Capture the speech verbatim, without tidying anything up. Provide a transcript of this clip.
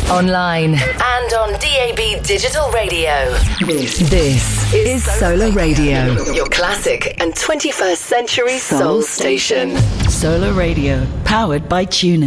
online, and on D A B Digital Radio. This, this is Solar Radio, your classic and twenty-first century soul station. Solar Radio, powered by TuneIn.